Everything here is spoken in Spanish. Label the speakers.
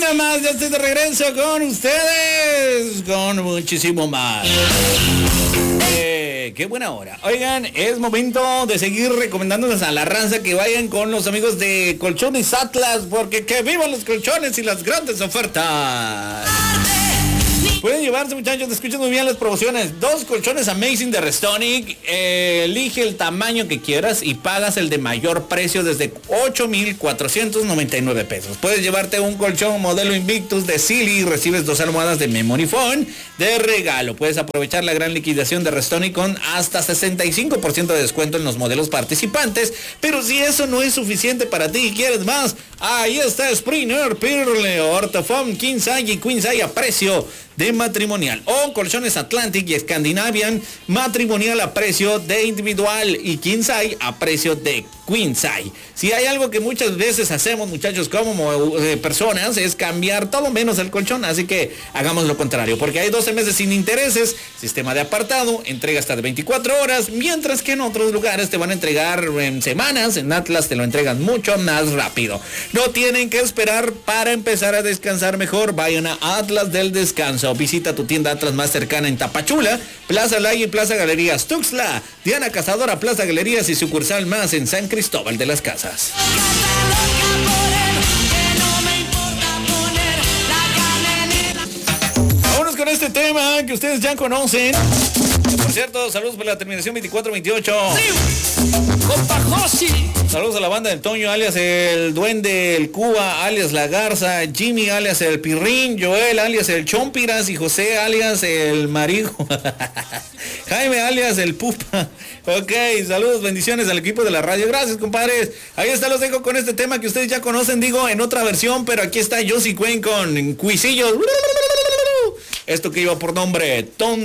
Speaker 1: Ahorita más, ya estoy de regreso con ustedes, con muchísimo más. Qué buena hora. Oigan, es momento de seguir recomendándoles a la raza que vayan con los amigos de Colchones Atlas, porque que vivan los colchones y las grandes ofertas. Pueden llevarse, muchachos, escuchen muy bien las promociones. 2 colchones Amazing de Restonic. Elige el tamaño que quieras y pagas el de mayor precio desde 8,499 pesos. Puedes llevarte un colchón modelo Invictus de Silly y recibes 2 almohadas de Memory Foam de regalo. Puedes aprovechar la gran liquidación de Restonic con hasta 65% de descuento en los modelos participantes. Pero si eso no es suficiente para ti y quieres más, ahí está Springer, Pirle, Ortofom, King Size y Queen Size a precio de matrimonial, o colchones Atlantic y Scandinavian matrimonial a precio de individual y King Size a precio de Queen Size. Si hay algo que muchas veces hacemos, muchachos, como personas, es cambiar todo menos el colchón, así que hagamos lo contrario, porque hay 12 meses sin intereses, sistema de apartado, entrega hasta de 24 horas, mientras que en otros lugares te van a entregar en semanas. En Atlas te lo entregan mucho más rápido. No tienen que esperar para empezar a descansar mejor. Vayan a Atlas del Descanso. Visita tu tienda Atlas más cercana en Tapachula, Plaza Laya y Plaza Galerías Tuxtla, Diana Cazadora, Plaza Galerías y sucursal más en San Cristóbal de las Casas. Vámonos con este tema que ustedes ya conocen. Por cierto, saludos por la terminación 2428.
Speaker 2: ¡Compa Josi!
Speaker 1: Saludos a la banda del Toño, alias el Duende, el Cuba, alias la Garza, Jimmy, alias el Pirrín, Joel, alias el Chompiras y José, alias el Marijo. Jaime, alias el Pupa. Ok, saludos, bendiciones al equipo de la radio. Gracias, compadres. Ahí está, los dejo con este tema que ustedes ya conocen, digo, en otra versión, pero aquí está Josie Quinn con Cuisillos. Esto que lleva por nombre Tom